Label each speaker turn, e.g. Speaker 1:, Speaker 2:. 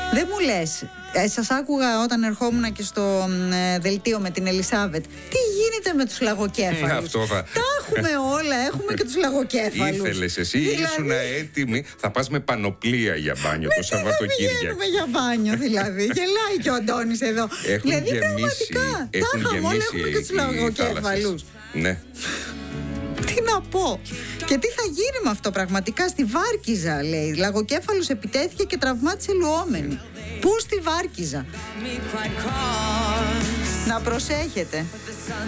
Speaker 1: Δεν μου λες, σας άκουγα όταν ερχόμουν και στο δελτίο με την Ελισάβετ. Τι γίνεται με τους λαγοκέφαλους? Τα έχουμε όλα, έχουμε και τους λαγοκέφαλους.
Speaker 2: Ήθελες εσύ, ήσουν έτοιμη. Θα πας με πανοπλία για μπάνιο το Σαββατοκύριακο.
Speaker 1: Δεν πηγαίνουμε για μπάνιο δηλαδή. Γελάει και ο Αντώνης εδώ.
Speaker 2: Έχουν
Speaker 1: δηλαδή
Speaker 2: γεμίσει,
Speaker 1: πραγματικά τα είχαμε όλα, έχουμε και τους λαγοκέφαλους.
Speaker 2: Ναι.
Speaker 1: Τι να πω. Και τι θα γίνει με αυτό πραγματικά? Στη Βάρκιζα, λέει, λαγοκέφαλος επιτέθηκε και τραυμάτισε λουόμενη. Πού στη Βάρκιζα? Να προσέχετε.